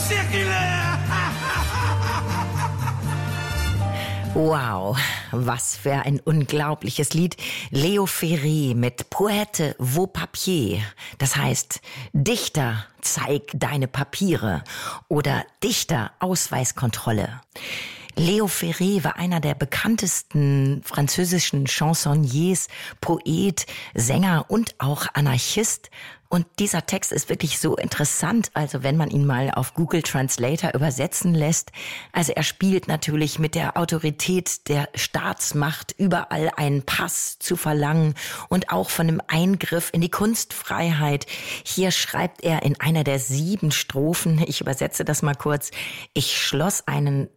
circulaire. Wow, was für ein unglaubliches Lied. Leo Ferré mit Poète vos papiers. Das heißt, Dichter, zeig deine Papiere oder Dichter, Ausweiskontrolle. Leo Ferré war einer der bekanntesten französischen Chansonniers, Poet, Sänger und auch Anarchist. Und dieser Text ist wirklich so interessant, also wenn man ihn mal auf Google Translator übersetzen lässt. Also er spielt natürlich mit der Autorität der Staatsmacht, überall einen Pass zu verlangen und auch von einem Eingriff in die Kunstfreiheit. Hier schreibt er in einer der 7 Strophen, ich übersetze das mal kurz: Ich schloss einen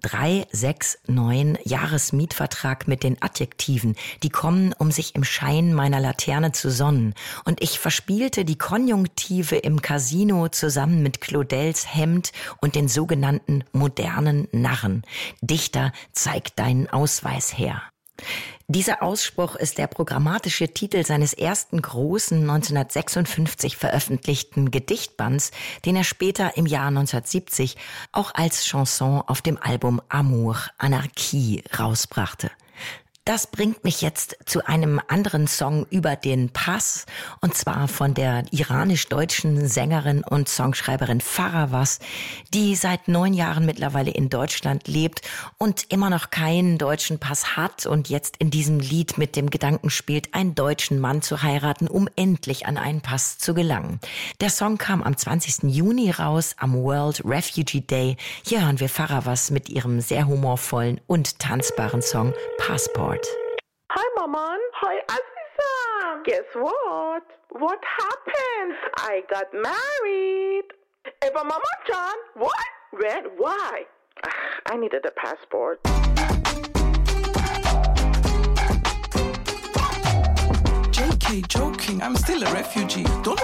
3-6-9 Jahresmietvertrag mit den Adjektiven, die kommen, um sich im Schein meiner Laterne zu sonnen. Und ich verspielte die Konjunktive im Casino zusammen mit Claudels Hemd und den sogenannten modernen Narren. Dichter, zeig deinen Ausweis her. Dieser Ausspruch ist der programmatische Titel seines ersten großen 1956 veröffentlichten Gedichtbands, den er später im Jahr 1970 auch als Chanson auf dem Album Amour, Anarchie rausbrachte. Das bringt mich jetzt zu einem anderen Song über den Pass, und zwar von der iranisch-deutschen Sängerin und Songschreiberin Faravaz, die seit 9 Jahren mittlerweile in Deutschland lebt und immer noch keinen deutschen Pass hat und jetzt in diesem Lied mit dem Gedanken spielt, einen deutschen Mann zu heiraten, um endlich an einen Pass zu gelangen. Der Song kam am 20. Juni raus, am World Refugee Day. Hier hören wir Faravaz mit ihrem sehr humorvollen und tanzbaren Song Passport. Hi, Maman. Hi, Aziza. Guess what? What happened? I got married. Eva Mama John? What? When? Why? I needed a passport. JK, joking. I'm still a refugee. Don't